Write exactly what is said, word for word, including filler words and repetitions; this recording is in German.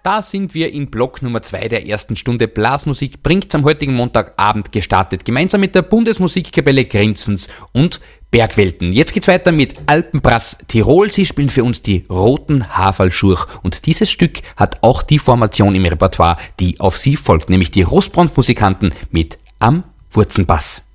Da sind wir in Block Nummer zwei der ersten Stunde Blasmusik, bringt am heutigen Montagabend gestartet, gemeinsam mit der Bundesmusikkapelle Grinzens und Bergwelten. Jetzt geht's weiter mit Alpenbrass Tirol. Sie spielen für uns die Roten Haferlschurch und dieses Stück hat auch die Formation im Repertoire, die auf sie folgt, nämlich die Rosbrand-Musikanten mit Am Wurzenbass.